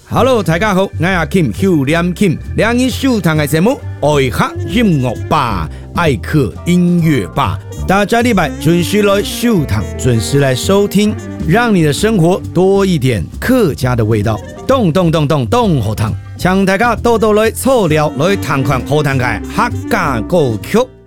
Hello， 大家好，我是 Kim 邱念 Kim， 两人收听的节目爱客音乐吧，爱客音乐吧。大家礼拜准时来收听，准时来收听，让你的生活多一点客家的味道。动好汤，请大家多多来凑料来谈看好听的客家歌曲。